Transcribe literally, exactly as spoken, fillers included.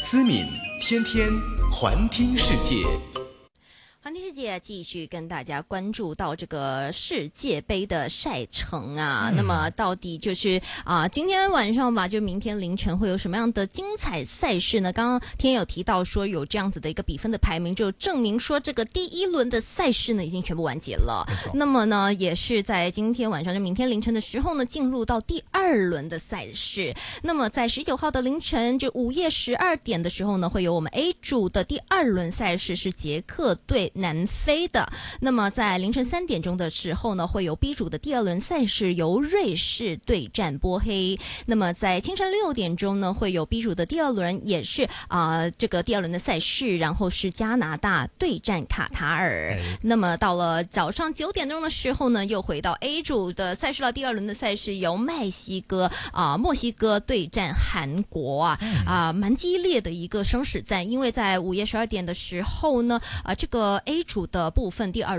思敏天天环听世界。 环听世界继续跟大家关注到这个世界杯的赛程啊，嗯、那么到底就是啊、呃，今天晚上吧，就明天凌晨会有什么样的精彩赛事呢？刚刚天有提到说有这样子的一个比分的排名，就证明说这个第一轮的赛事呢已经全部完结了。那么呢，也是在今天晚上就明天凌晨的时候呢，进入到第二轮的赛事。那么在十九号的凌晨，就午夜十二点的时候呢，会有我们 A 组的第二轮赛事是捷克对南非的。那么在凌晨三点钟的时候呢，会有 B 组的第二轮赛事由瑞士对战波黑。那么在清晨六点钟呢，会有 B 组的第二轮，也是啊、呃、这个第二轮的赛事，然后是加拿大对战卡塔尔。那么到了早上九点钟的时候呢，又回到 A 组的赛事了，第二轮的赛事由墨西哥啊、呃、墨西哥对战韩国啊啊蛮、呃、激烈的一个生死战，因为在午夜十二点的时候呢，啊、呃、这个 A 组的部分第二